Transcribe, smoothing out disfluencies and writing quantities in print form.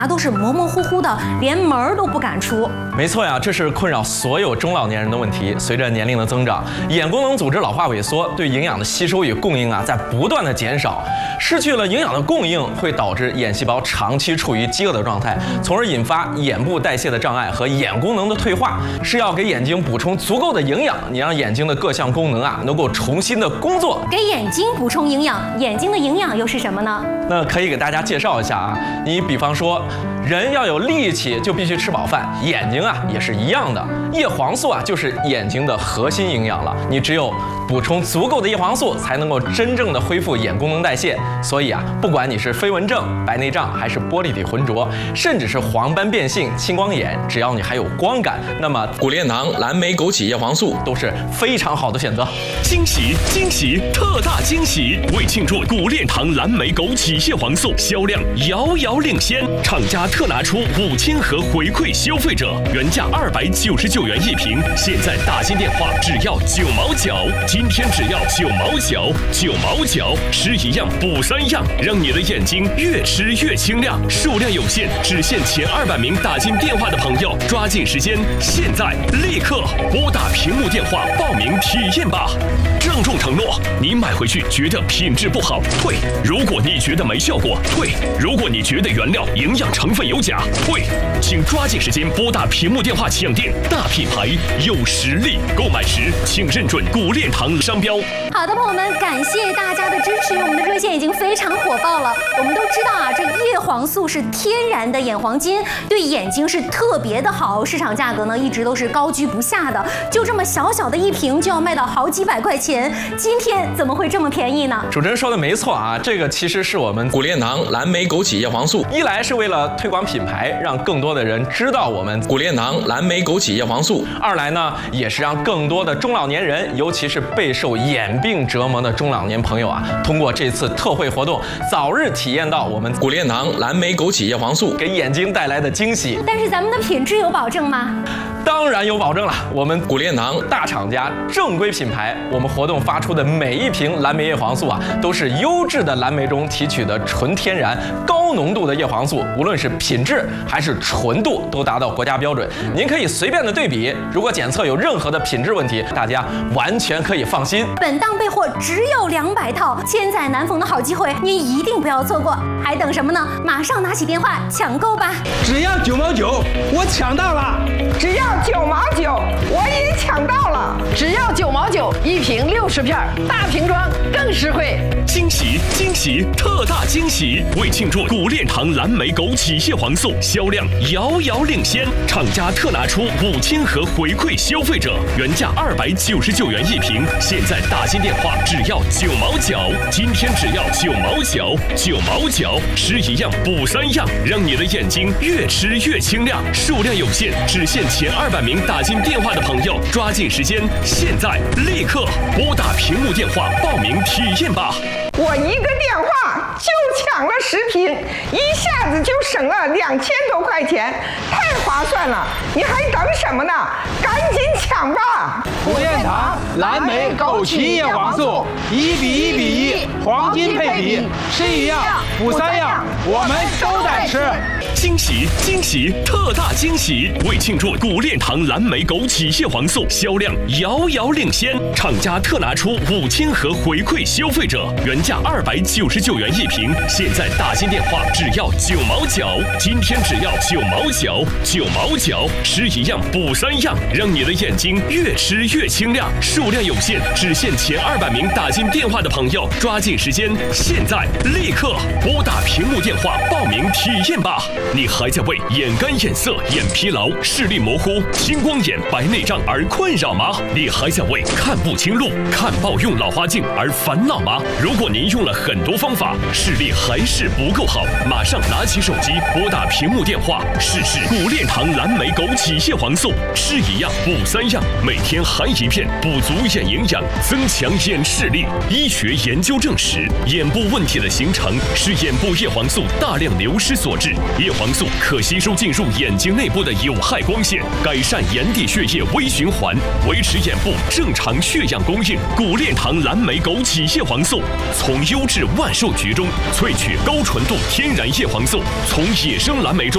都是模模糊糊的，连门儿都不敢出。 没错呀，这是困扰所有中老年人的问题。随着年龄的增长，眼功能组织老化萎缩，对营养的吸收与供应在不断的减少。失去了营养的供应，会导致眼细胞长期处于饥饿的状态，从而引发眼部代谢的障碍和眼功能的退化。是要给眼睛补充足够的营养，你让眼睛的各项功能能够重新的工作。 给眼睛补充营养，眼睛的营养又是什么呢？ 那可以给大家介绍一下你比方说，人要有力气就必须吃饱饭，眼睛也是一样的。叶黄素就是眼睛的核心营养了。你只有补充足够的叶黄素，才能够真正的恢复眼功能代谢。所以不管你是飞蚊症、白内障，还是玻璃体浑浊，甚至是黄斑变性、青光眼，只要你还有光感，那么谷链糖蓝莓枸杞叶黄素都是非常好的选择。 惊喜惊喜，特大惊喜！为庆祝谷链糖蓝莓枸杞叶黄素销量遥遥领先，厂家特拿出5000盒回馈消费者，原价299元一瓶，现在打进电话只要9毛9，今天只要9毛9，9毛9，吃一样补3样，让你的眼睛越吃越清亮。数量有限，只限前200名打进电话的朋友，抓紧时间，现在立刻拨打屏幕电话报名体验吧。郑重承诺，你买回去觉得品质不好退，如果你觉得没效果退，如果你觉得原料营养成分有假退，请抓紧时间拨打屏幕电话抢订。大品牌有实力，购买时请认准谷链糖商标。 好的，朋友们，感谢大家的支持，我们的热线已经非常火爆了。我们都知道这叶黄素是天然的眼黄金，对眼睛是特别的好，市场价格呢一直都是高居不下的，就这么小小的一瓶就要卖到好几百块钱，今天怎么会这么便宜呢？ 主持人说的没错这个其实是我们谷链糖蓝莓枸杞叶黄素，一来是为了推广品牌，让更多的人知道我们谷链糖蓝莓枸杞叶黄素；二来呢，也是让更多的中老年人，尤其是备受眼病折磨的中老年朋友通过这次特惠活动，早日体验到我们谷链糖蓝莓枸杞叶黄素给眼睛带来的惊喜。 但是咱们的品质有保证吗？ 当然有保证了，我们谷链糖大厂家正规品牌，我们活动发出的每一瓶蓝莓叶黄素都是优质的蓝莓中提取的纯天然高浓度的叶黄素，无论是品质还是纯度都达到国家标准。您可以随便的对比，如果检测有任何的品质问题，大家完全可以放心。 本档备货只有200套，千载难逢的好机会，您一定不要错过，还等什么呢？马上拿起电话抢购吧！ 只要9毛9，我抢到了！ 只要9毛9，我也抢到了！ 只要9毛9，一瓶60片，大瓶装更实惠。 惊喜惊喜，特大惊喜！为庆祝谷链糖蓝莓枸杞叶黄素销量遥遥领先，厂家特拿出5000盒回馈消费者，原价299元一瓶，现在打进电话只要9毛9，今天只要9毛9，9毛9，吃一样补3样，让你的眼睛越吃越清亮。数量有限，只限前200名打进电话的朋友，抓紧时间，现在立刻拨打屏幕电话报名体验吧。 我一个电话就抢了10瓶，一下子就省了2000多块钱，太划算了！你还等什么呢？赶紧抢吧！ 谷链糖蓝莓枸杞叶黄素1比1比1，黄金配比，吃一样补3样，我们都在吃。 惊喜惊喜，特大惊喜！为庆祝谷链糖蓝莓枸杞叶黄素销量遥遥领先，厂家特拿出5000盒回馈消费者，原价299元一瓶，现在打进电话只要9毛9，今天只要9毛9，9毛9，吃一样补3样，让你的眼睛越吃越清亮。数量有限，只限前200名打进电话的朋友，抓紧时间，现在立刻拨打屏幕电话报名体验吧。你还在为眼干眼涩、眼疲劳、视力模糊、青光眼、白内障而困扰吗？你还在为看不清路、看报用老花镜而烦恼吗？如果您用了很多方法，视力还是不够好，马上拿起手机拨打屏幕电话，试试谷链糖蓝莓枸杞叶黄素，吃一样补3样，每天含1片，补足眼营养，增强眼视力。医学研究证实，眼部问题的形成是眼部叶黄素大量流失所致。叶黄素可吸收进入眼睛内部的有害光线，改善眼底血液微循环，维持眼部正常血氧供应。谷链糖蓝莓枸杞叶黄素从优质万寿菊中萃取高纯度天然叶黄素，从野生蓝莓中